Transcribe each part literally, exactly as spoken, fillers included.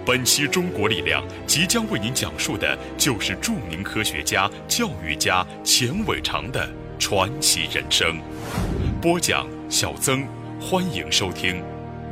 本期中国力量即将为您讲述的就是著名科学家、教育家钱伟长的传奇人生。播讲小曾，欢迎收听。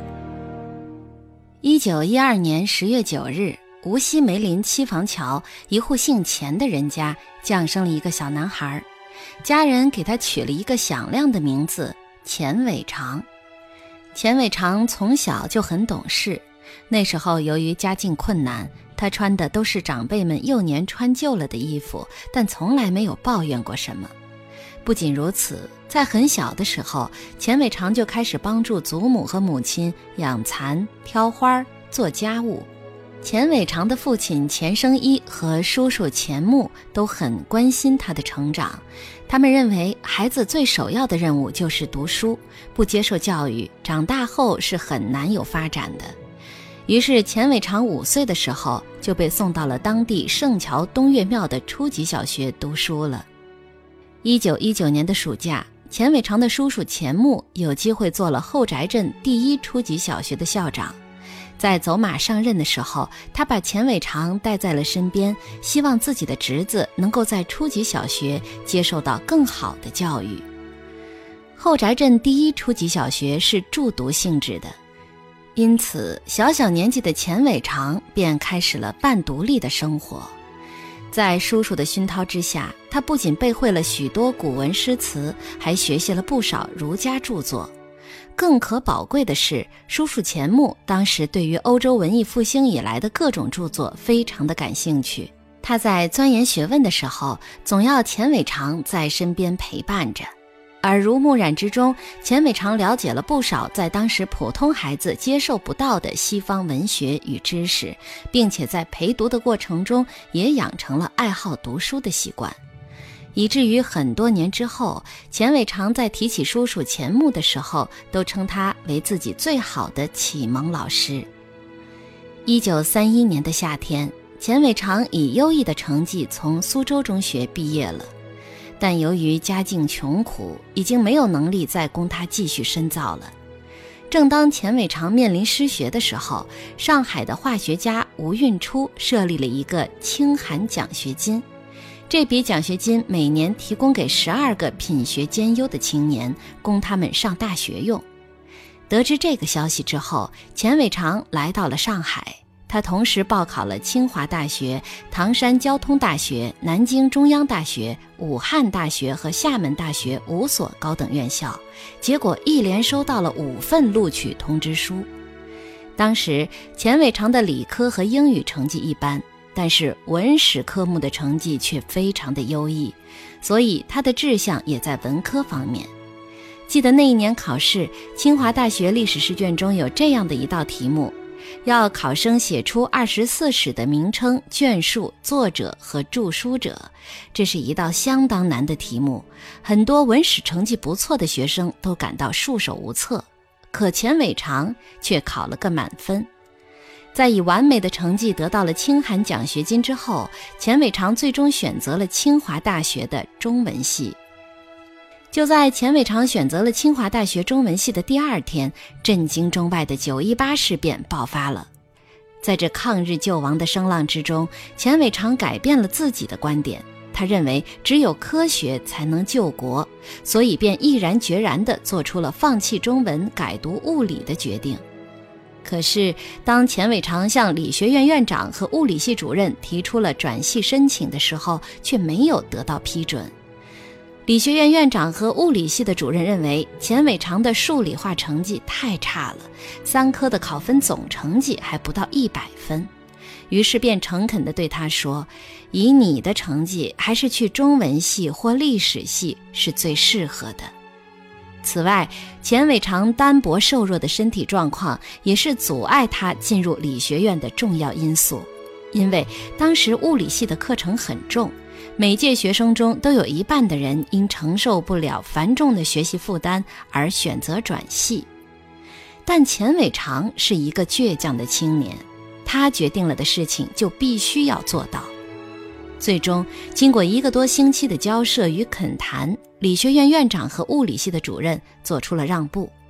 一九一二年十月九日，无锡梅林七房桥一户姓钱的人家降生了一个小男孩，家人给他取了一个响亮的名字钱伟长。钱伟长从小就很懂事，那时候由于家境困难，他穿的都是长辈们幼年穿旧了的衣服，但从来没有抱怨过什么。不仅如此，在很小的时候，钱伟长就开始帮助祖母和母亲养蚕、挑花、做家务。钱伟长的父亲钱生一和叔叔钱穆都很关心他的成长，他们认为孩子最首要的任务就是读书，不接受教育，长大后是很难有发展的。于是钱伟长五岁的时候就被送到了当地圣桥东岳庙的初级小学读书了。一九一九年的暑假，钱伟长的叔叔钱穆有机会做了后宅镇第一初级小学的校长。在走马上任的时候，他把钱伟长带在了身边，希望自己的侄子能够在初级小学接受到更好的教育。后宅镇第一初级小学是住读性质的，因此小小年纪的钱伟长便开始了半独立的生活。在叔叔的熏陶之下，他不仅背会了许多古文诗词，还学习了不少儒家著作。更可宝贵的是，叔叔钱穆当时对于欧洲文艺复兴以来的各种著作非常的感兴趣，他在钻研学问的时候，总要钱伟长在身边陪伴着。耳濡目染之中，钱伟长了解了不少在当时普通孩子接受不到的西方文学与知识，并且在陪读的过程中也养成了爱好读书的习惯，以至于很多年之后，钱伟长在提起叔叔钱穆的时候，都称他为自己最好的启蒙老师。一九三一年的夏天，钱伟长以优异的成绩从苏州中学毕业了。但由于家境穷苦，已经没有能力再供他继续深造了。正当钱伟长面临失学的时候，上海的化学家吴运初设立了一个清寒奖学金，这笔奖学金每年提供给十二个品学兼优的青年，供他们上大学用。得知这个消息之后，钱伟长来到了上海，他同时报考了清华大学、唐山交通大学、南京中央大学、武汉大学和厦门大学五所高等院校，结果一连收到了五份录取通知书。当时钱伟长的理科和英语成绩一般，但是文史科目的成绩却非常的优异，所以他的志向也在文科方面。记得那一年考试，清华大学历史试卷中有这样的一道题目，要考生写出二十四史的名称、卷数、作者和著书者，这是一道相当难的题目，很多文史成绩不错的学生都感到束手无策，可钱伟长却考了个满分。在以完美的成绩得到了清寒奖学金之后，钱伟长最终选择了清华大学的中文系。就在钱伟长选择了清华大学中文系的第二天，震惊中外的九一八事变爆发了。在这抗日救亡的声浪之中，钱伟长改变了自己的观点，他认为只有科学才能救国，所以便毅然决然地做出了放弃中文改读物理的决定。可是当钱伟长向理学院院长和物理系主任提出了转系申请的时候，却没有得到批准。理学院院长和物理系的主任认为钱伟长的数理化成绩太差了，三科的考分总成绩还不到一百分，于是便诚恳地对他说，以你的成绩还是去中文系或历史系是最适合的。此外，钱伟长单薄瘦弱的身体状况也是阻碍他进入理学院的重要因素，因为当时物理系的课程很重，每届学生中都有一半的人因承受不了繁重的学习负担而选择转系。但钱伟长是一个倔强的青年，他决定了的事情就必须要做到。最终，经过一个多星期的交涉与恳谈，理学院院长和物理系的主任做出了让步。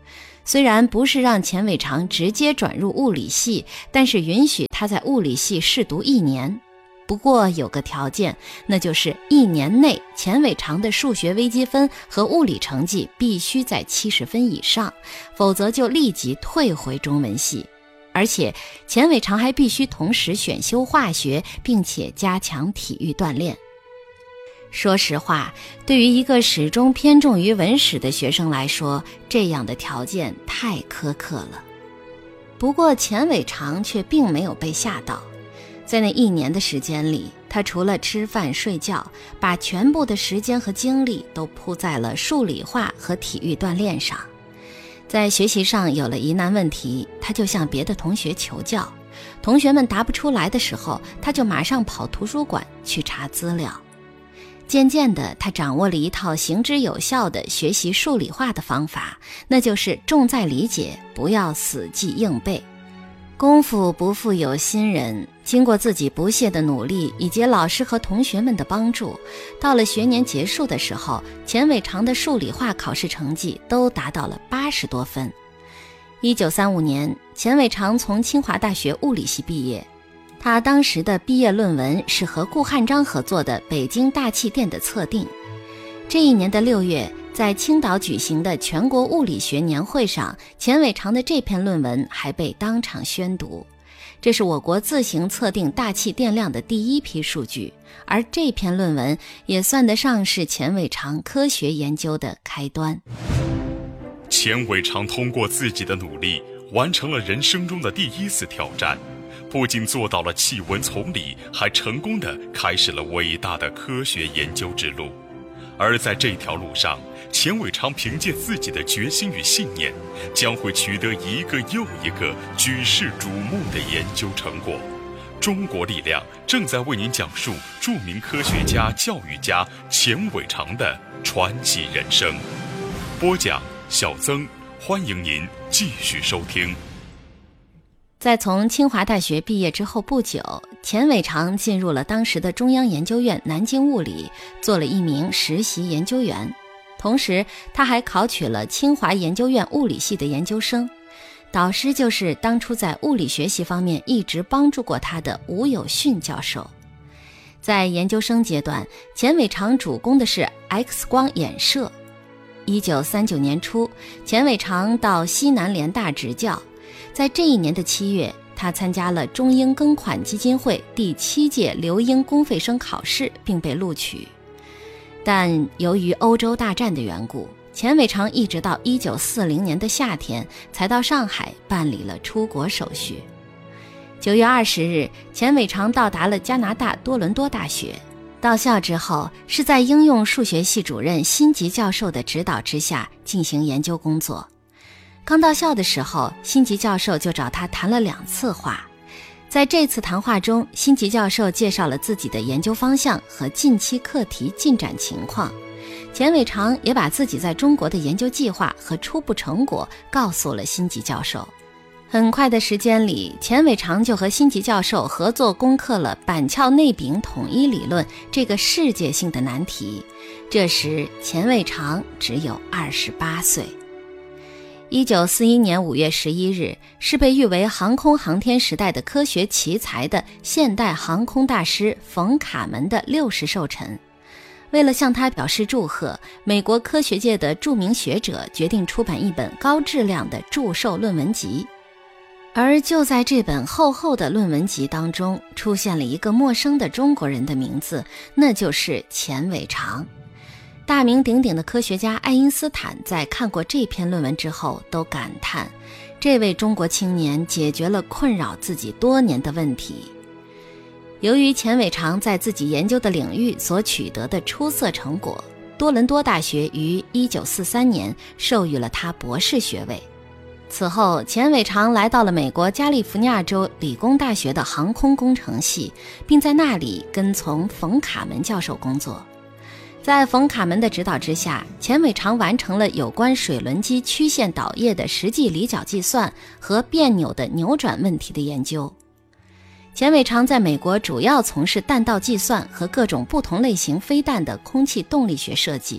虽然不是让钱伟长直接转入物理系，但是允许他在物理系试读一年。不过有个条件，那就是一年内钱伟长的数学微积分和物理成绩必须在七十分以上，否则就立即退回中文系。而且钱伟长还必须同时选修化学，并且加强体育锻炼。说实话，对于一个始终偏重于文史的学生来说，这样的条件太苛刻了。不过钱伟长却并没有被吓到，在那一年的时间里，他除了吃饭睡觉，把全部的时间和精力都扑在了数理化和体育锻炼上。在学习上有了疑难问题，他就向别的同学求教，同学们答不出来的时候，他就马上跑图书馆去查资料。渐渐的，他掌握了一套行之有效的学习数理化的方法，那就是重在理解，不要死记硬背。功夫不负有心人，经过自己不懈的努力以及老师和同学们的帮助，到了学年结束的时候，钱伟长的数理化考试成绩都达到了八十多分。一九三五年，钱伟长从清华大学物理系毕业，他当时的毕业论文是和顾汉章合作的北京大气电的测定。这一年的六月，在青岛举行的全国物理学年会上，钱伟长的这篇论文还被当场宣读。这是我国自行测定大气电量的第一批数据，而这篇论文也算得上是钱伟长科学研究的开端。 钱伟长通过自己的努力，完成了人生中的第一次挑战，不仅做到了气温从理，还成功地开始了伟大的科学研究之路。而在这条路上，钱伟长凭借自己的决心与信念，将会取得一个又一个举世瞩目的研究成果。中国力量正在为您讲述著名科学家、教育家钱伟长的传奇人生。播讲小曾，欢迎您继续收听。 在从清华大学毕业之后不久，钱伟长进入了当时的中央研究院南京物理，做了一名实习研究员。同时他还考取了清华研究院物理系的研究生，导师就是当初在物理学习方面一直帮助过他的吴有训教授。在研究生阶段，钱伟长主攻的是 X 光衍射。一九三九年初，钱伟长到西南联大执教。在这一年的七月，他参加了中英庚款基金会第七届留英公费生考试，并被录取。但由于欧洲大战的缘故，钱伟长一直到一九四零年的夏天才到上海办理了出国手续。九月二十日，钱伟长到达了加拿大多伦多大学。到校之后，是在应用数学系主任辛吉教授的指导之下进行研究工作。刚到校的时候，辛吉教授就找他谈了两次话。在这次谈话中，辛吉教授介绍了自己的研究方向和近期课题进展情况。钱伟长也把自己在中国的研究计划和初步成果告诉了辛吉教授。很快的时间里，钱伟长就和辛吉教授合作攻克了板鞘内柄统一理论这个世界性的难题。这时钱伟长只有二十八岁。一九四一年五月十一日，是被誉为航空航天时代的科学奇才的现代航空大师冯卡门的六十寿辰。为了向他表示祝贺，美国科学界的著名学者决定出版一本高质量的祝寿论文集。而就在这本厚厚的论文集当中，出现了一个陌生的中国人的名字，那就是钱伟长。大名鼎鼎的科学家爱因斯坦在看过这篇论文之后都感叹，这位中国青年解决了困扰自己多年的问题。由于钱伟长在自己研究的领域所取得的出色成果，多伦多大学于一九四三年授予了他博士学位。此后，钱伟长来到了美国加利福尼亚州理工大学的航空工程系，并在那里跟从冯卡门教授工作。在冯卡门的指导之下，钱伟长完成了有关水轮机曲线导液的实际离角计算和别扭的扭转问题的研究。钱伟长在美国主要从事弹道计算和各种不同类型飞弹的空气动力学设计。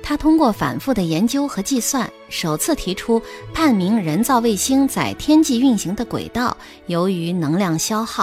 他通过反复的研究和计算，首次提出判明人造卫星在天际运行的轨道由于能量消耗